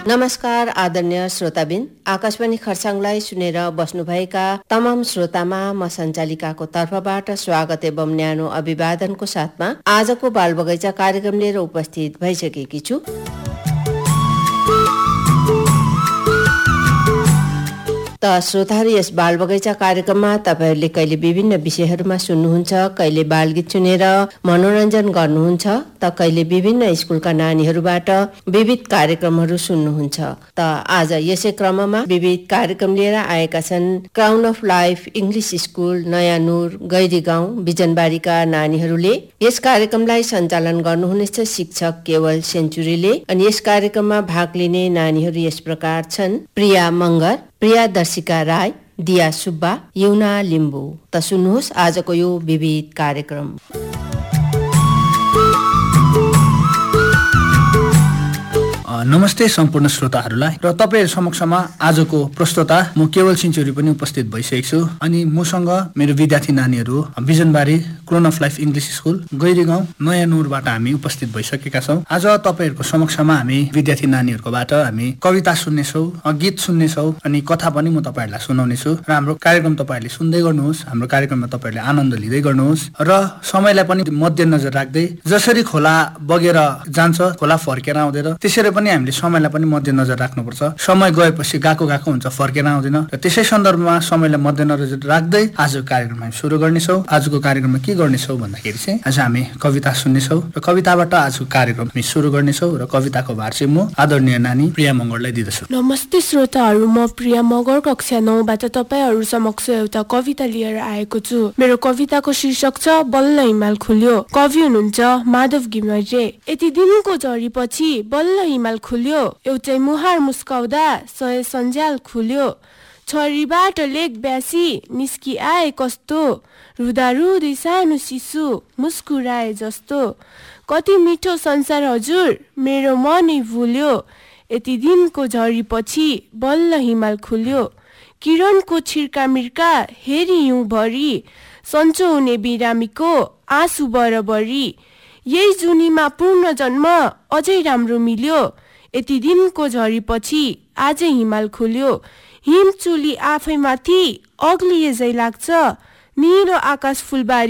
नमस्कार आदरणीय श्रोताबिन, आकाशवाणी खरसाङलाई सुनेर बस्नुभएका तमाम श्रोतामा म सञ्चालिकाको तर्फबाट स्वागत एवं न्यानो अभिवादनको साथमा आजको बालबगैँचा कार्यक्रम लिएर उपस्थित भइसकेकी छु। त श्रोताहरू, यस बालबगैँचा कार्यक्रममा तपाईहरूले कहिले विभिन्न विषयहरूमा सुन्नुहुन्छ, कहिले बालगीत सुनेर मनोरञ्जन गर्नुहुन्छ, त कहिले विभिन्न स्कुलका नानीहरूबाट विविध कार्यक्रमहरू सुन्नुहुन्छ। त आज यसै क्रममा विविध कार्यक्रम लिएर आएका छन् crown of life English school नयाँ नुर गैरी गाउँ बिजनबारीका नानीहरूले। यस कार्यक्रमलाई सञ्चालन गर्नुहुनेछ शिक्षक केवल सेन्चुरीले। अनि यस कार्यक्रममा भाग लिने नानीहरू यस प्रकार छन्: प्रिया मगर, प्रिया दर्शिका राई, दिया सुब्बा, युना लिम्बू। त सुन्नुहोस् आजको यो विविध कार्यक्रम। नमस्ते सम्पूर्ण श्रोताहरूलाई र तपाईहरु समक्षमा आजको प्रस्तोता म केवल सेन्चुरी पनि उपस्थित भइसकेको छु। अनि मसँग मेरो विद्यार्थी नानीहरू Bijanbari crown of life English school गैरी गाउँ नयाँ नुरबाट हामी उपस्थित भइसकेका छौँ। आज तपाईहरुको समक्षमा हामी विद्यार्थी नानीहरुकोबाट हामी कविता सुन्नेछौँ, गीत सुन्नेछौँ अनि कथा पनि म तपाईहरुलाई सुनाउने छु। र हाम्रो कार्यक्रम तपाईहरुले सुन्दै गर्नुहोस्, हाम्रो कार्यक्रममा तपाईहरुले आनन्द लिँदै गर्नुहोस् र समयलाई पनि मध्यनजर राख्दै जसरी खोला बगेर जान्छ खोला फर्केर आउँदैन, त्यसरी पनि हामीले समयलाई पनि मध्यनजर राख्नुपर्छ। समय गएपछि गएको हुन्छ, फर्केर आउँदैन। र त्यसै सन्दर्भमा समयलाई मध्यनजर राख्दै आजको कार्यक्रम हामी सुरु गर्नेछौँ। आजको कार्यक्रममा के गर्नेछौँ भन्दाखेरि चाहिँ आज हामी कविता सुन्नेछौँ र कविताबाट आजको कार्यक्रम हामी सुरु गर्नेछौँ। र कविताको भार चाहिँ म आदरणीय नानी प्रिया मगरलाई दिँदछु। नमस्ते श्रोताहरू, म प्रिया मगर कक्षा 9बाट तपाईहरु समक्ष एउटा कविता लिएर आएको छु। मेरो कविताको शीर्षक छ बल्ल हिमाल खुल्यो। कवि हुनुहुन्छ माधव घिमिरे। यति दिनको झरीपछि बल्ल हिमाल खुल्यो, एउटै मुहार मुस्काउँदा 100 सन्झ्याल खुल्यो। छरीबाट लेख ब्यासी निस्की आए कस्तो, रुदा रुदै सानो शिशु मुस्कुराए जस्तो। कति मिठो संसार हजुर मेरो मनै भुल्यो, यति दिनको झरीपछि बल्ल हिमाल खुल्यो। किरणको छिर्का मिर्का हेरी हिउँ भरी, सन्चो हुने बिरामीको आँसु बराबरी। यही जुनीमा पूर्ण जन्म अझै राम्रो मिल्यो, यति दिनको झरीपछि आजै हिमाल खुल्यो। हिम चुली आफैमाथि अग्लिए झै लाग्छ, निलो आकाश फुलबारी